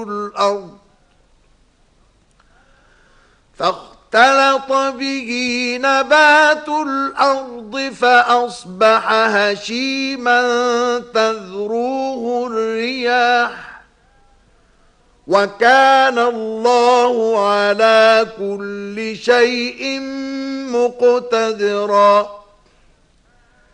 الأرض فاختلط به نبات الأرض فأصبح هشيما تذروه الرياح وكان الله على كل شيء مقتدرا.